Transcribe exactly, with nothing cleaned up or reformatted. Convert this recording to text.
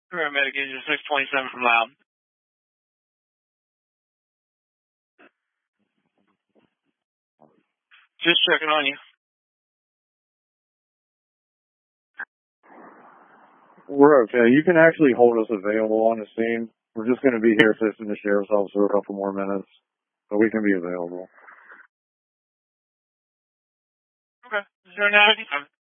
Paramedic agent six twenty-seven from Loud. Just checking on you. We're okay. You can actually hold us available on the scene. We're just going to be here assisting the sheriff's office for a couple more minutes, but we can be available. Okay. Is there an